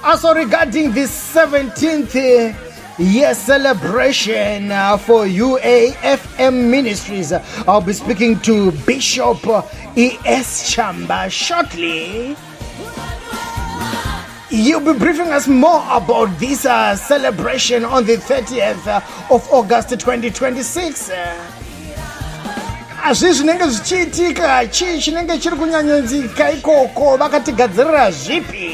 Also regarding this 17th year celebration for UAFM Ministries, I'll be speaking to Bishop E.S. Chamba shortly. You'll be briefing us more about this celebration on the 30th of August 2026. Azvizvinenge zvichiitika chii chinenge chiri kunyanyadzika ikoko vakatigadzirira zvipi?